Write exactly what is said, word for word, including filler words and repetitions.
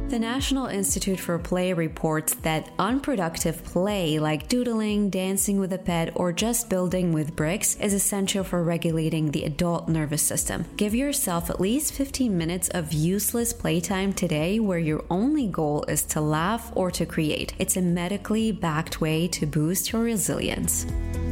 The National Institute for Play reports that unproductive play like doodling, dancing with a pet, or just building with bricks is essential for regulating the adult nervous system. Give yourself at least fifteen minutes of useless playtime today where your only goal is to laugh or to create. It's a medically backed way to boost your resilience.